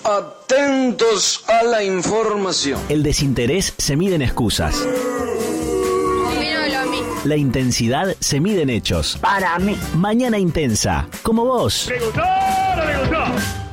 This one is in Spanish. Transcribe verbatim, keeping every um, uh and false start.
Atentos a la información. El desinterés se mide en excusas. Dímelo a mí. La intensidad se mide en hechos. Para mí. Mañana Intensa, como vos. ¿Le gustó o no le gustó?